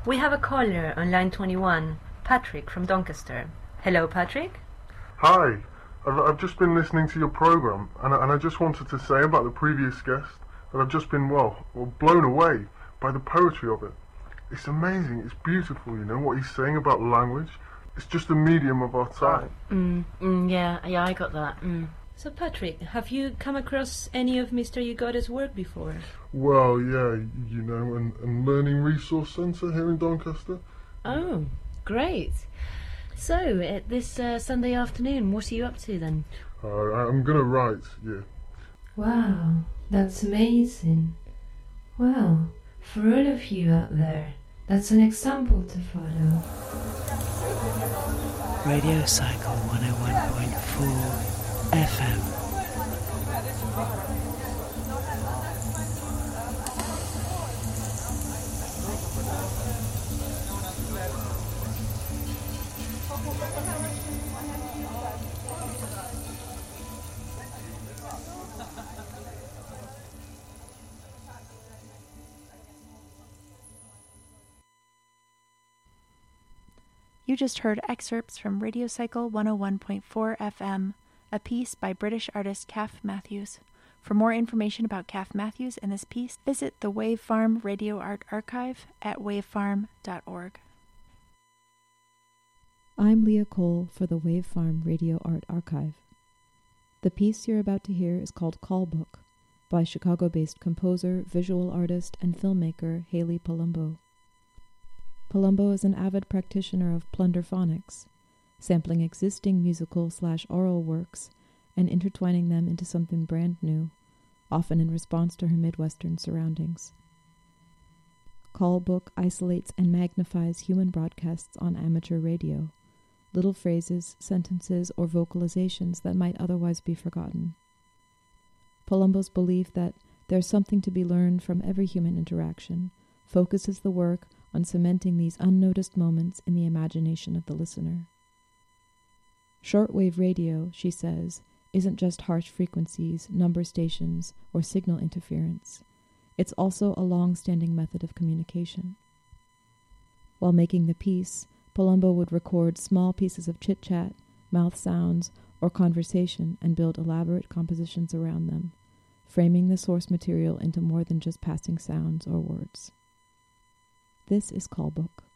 We have a caller on line 21, Patrick from Doncaster. Hello, Patrick. Hi. I've just been listening to your programme, and I just wanted to say about the previous guest that I've just been, blown away by the poetry of it. It's amazing, it's beautiful, what he's saying about language. It's just the medium of our time. Yeah, I got that. So, Patrick, have you come across any of Mr. Yugoda's work before? Well, yeah, and Learning Resource Centre here in Doncaster. Oh, great. So, this Sunday afternoon, what are you up to then? I'm going to write, yeah. Wow, that's amazing. Well, for all of you out there, that's an example to follow. Radio Cycle 101.4 FM. You just heard excerpts from Radio Cycle 101.4 FM, a piece by British artist Kath Matthews. For more information about Kath Matthews and this piece, visit the Wave Farm Radio Art Archive at wavefarm.org. I'm Leah Cole for the Wave Farm Radio Art Archive. The piece you're about to hear is called Call Book by Chicago-based composer, visual artist, and filmmaker Haley Palumbo. Palumbo is an avid practitioner of plunderphonics, sampling existing musical/oral works and intertwining them into something brand new, often in response to her Midwestern surroundings. Call Book isolates and magnifies human broadcasts on amateur radio, little phrases, sentences, or vocalizations that might otherwise be forgotten. Palumbo's belief that there's something to be learned from every human interaction focuses the work on cementing these unnoticed moments in the imagination of the listener. Shortwave radio, she says, isn't just harsh frequencies, number stations, or signal interference. It's also a long-standing method of communication. While making the piece, Palumbo would record small pieces of chit-chat, mouth sounds, or conversation and build elaborate compositions around them, framing the source material into more than just passing sounds or words. This is Call Book.